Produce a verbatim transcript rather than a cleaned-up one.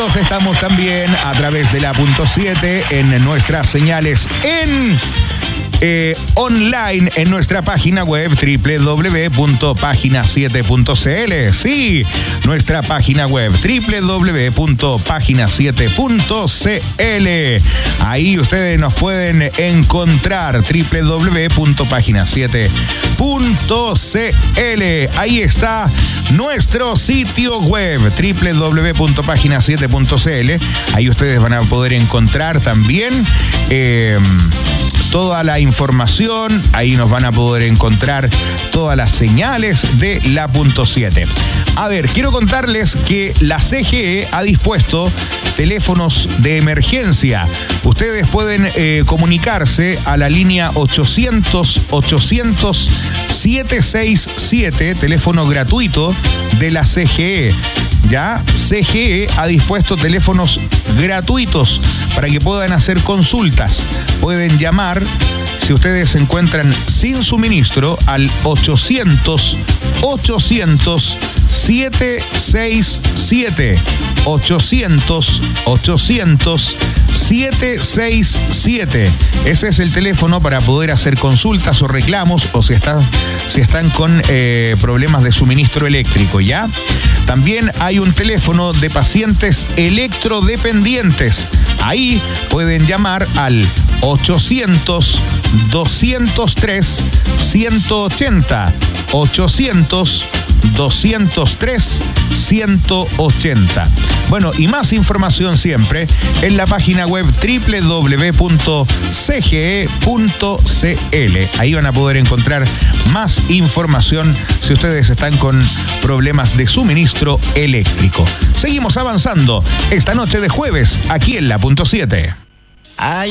nosotros estamos también a través de la punto siete en nuestras señales en eh, online en nuestra página web doble u doble u doble u punto página siete punto c l. Sí, nuestra página web doble u doble u doble u punto página siete punto c l. Ahí ustedes nos pueden encontrar doble u doble u doble u punto página siete punto c l. Ahí está nuestro sitio web doble u doble u doble u punto página siete punto c l. Ahí ustedes van a poder encontrar también eh, toda la información. Ahí nos van a poder encontrar todas las señales de la punto siete. A ver, quiero contarles que la C G E ha dispuesto teléfonos de emergencia. Ustedes pueden eh, comunicarse a la línea ochocientos, ochocientos, setecientos sesenta y siete, teléfono gratuito de la C G E. Ya, C G E ha dispuesto teléfonos gratuitos para que puedan hacer consultas. Pueden llamar, si ustedes se encuentran sin suministro, al ochocientos, ochocientos, setecientos sesenta y siete. ochocientos, ochocientos, setecientos sesenta y siete. Ese es el teléfono para poder hacer consultas o reclamos o si están, si están con eh, problemas de suministro eléctrico, ¿ya? También hay un teléfono de pacientes electrodependientes. Ahí pueden llamar al ochocientos, doscientos tres, ciento ochenta. ochocientos, doscientos tres, ciento ochenta. Bueno, y más información siempre en la página web doble u doble u doble u punto c g e punto c l. Ahí van a poder encontrar más información si ustedes están con problemas de suministro eléctrico. Seguimos avanzando esta noche de jueves aquí en la punto siete.